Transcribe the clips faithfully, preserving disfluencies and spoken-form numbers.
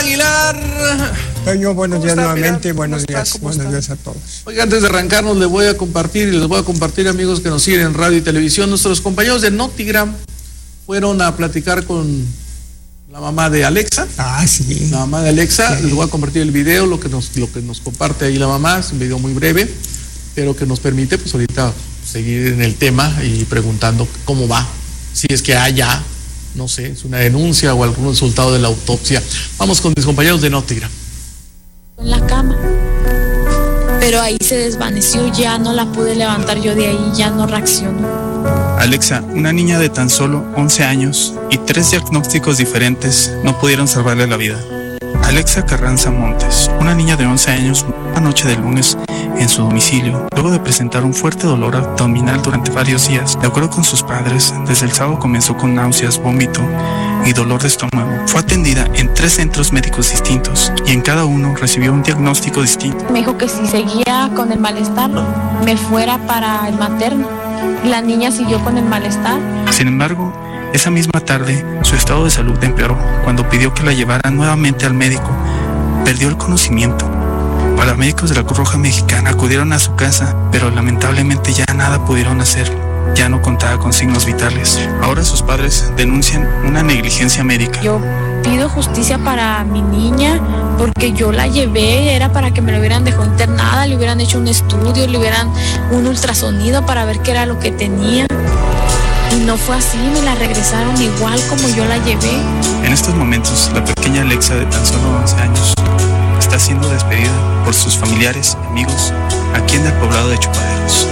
Aguilar. Toño, buenos días nuevamente, Pilar? buenos está? días, buenos está? días a todos. Oiga, antes de arrancarnos les voy a compartir y les voy a compartir, amigos que nos siguen en radio y televisión, nuestros compañeros de Notigram fueron a platicar con la mamá de Alexa. Ah, sí. La mamá de Alexa, Sí. les voy a compartir el video, lo que nos, lo que nos comparte ahí la mamá, es un video muy breve, pero que nos permite pues ahorita seguir en el tema y preguntando cómo va, si es que haya, no sé, es una denuncia o algún resultado de la autopsia. Vamos con mis compañeros de Notigram. En la cama, pero ahí se desvaneció, ya no la pude levantar yo de ahí, ya no reaccionó. Alexa, una niña de tan solo once años y tres diagnósticos diferentes no pudieron salvarle la vida. Alexa Carranza Montes, una niña de once años, una noche de lunes en su domicilio, luego de presentar un fuerte dolor abdominal durante varios días. De acuerdo con sus padres, desde el sábado comenzó con náuseas, vómito y dolor de estómago. Fue atendida en tres centros médicos distintos y en cada uno recibió un diagnóstico distinto. Me dijo que si seguía con el malestar, me fuera para el materno. La niña siguió con el malestar. Sin embargo, esa misma tarde, su estado de salud empeoró. Cuando pidió que la llevaran nuevamente al médico, perdió el conocimiento. Paramédicos de la Cruz Roja Mexicana acudieron a su casa, pero lamentablemente ya nada pudieron hacer. Ya no contaba con signos vitales. Ahora sus padres denuncian una negligencia médica. Yo pido justicia para mi niña porque yo la llevé, era para que me lo hubieran dejado internada, le hubieran hecho un estudio, le hubieran un ultrasonido para ver qué era lo que tenía. Y no fue así, me la regresaron igual como yo la llevé. En estos momentos, la pequeña Alexa de tan solo once años está siendo despedida por sus familiares y amigos aquí en el poblado de Chupaderos.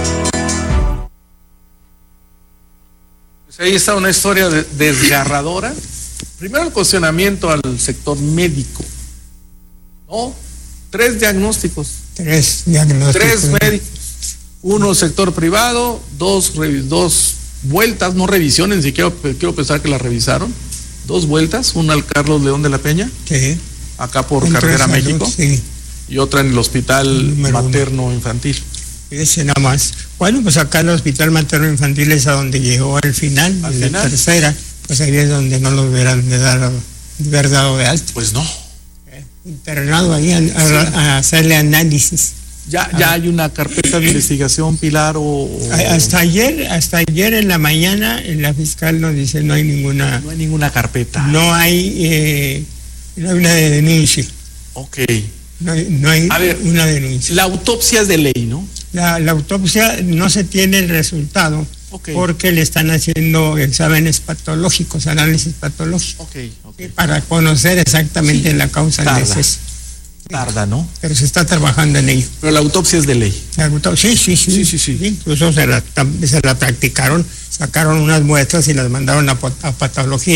Pues ahí está una historia de- desgarradora. Primero el cuestionamiento al sector médico, ¿no? Tres diagnósticos, Tres diagnósticos. tres médicos, uno sector privado, dos, revi- dos vueltas, no revisiones, ni siquiera pe- quiero pensar que la revisaron, dos vueltas, una al Carlos León de la Peña, Sí. acá por Centro de Carrera Salud, México, Sí, y otra en el hospital Número uno. materno infantil. ese nada más. Bueno, pues acá el Hospital Materno Infantil es a donde llegó al final, Al en la final. tercera, pues ahí es donde no lo hubieran de dar, de haber dado de alto. Pues no, Internado ahí a, a- a hacerle análisis. ya, ya hay una carpeta de investigación, Pilar, o, o- A- Hasta ayer, hasta ayer en la mañana, la fiscal nos dice no hay ninguna, no hay ninguna carpeta. no hay, eh, no hay una denuncia, Ok. no hay, no hay A ver, una denuncia. La autopsia es de ley, ¿no? La, la autopsia no se tiene el resultado Ok. porque le están haciendo exámenes patológicos, análisis patológicos, Ok, ok. para conocer exactamente Sí, la causa tarda. del deceso. Tarda, ¿no? Pero se está trabajando en ello. Pero la autopsia es de ley. La auto- Sí, sí, sí. Sí, sí, sí. Incluso se la, se la practicaron, sacaron unas muestras y las mandaron a, pot- a patología.